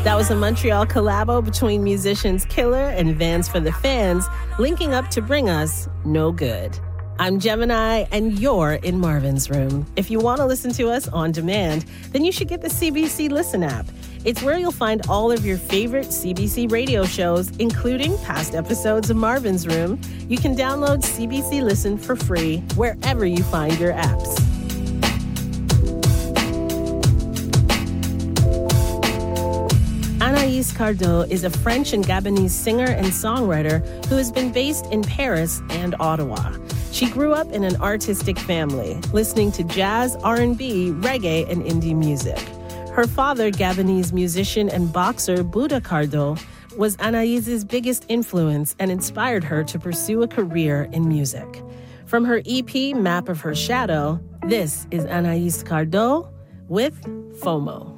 That was a Montreal collabo between musicians Killer and Vans for the Fans, linking up to bring us No Good. I'm Gemini, and you're in Marvin's Room. If you want to listen to us on demand, then you should get the CBC Listen app. It's where you'll find all of your favorite CBC radio shows, including past episodes of Marvin's Room. You can download CBC Listen for free wherever you find your apps. Anaïs Cardot is a French and Gabonese singer and songwriter who has been based in Paris and Ottawa. She grew up in an artistic family, listening to jazz, R&B, reggae, and indie music. Her father, Gabonese musician and boxer Bouda Cardot, was Anaïs's biggest influence and inspired her to pursue a career in music. From her EP, Map of Her Shadow, this is Anaïs Cardot with FOMO.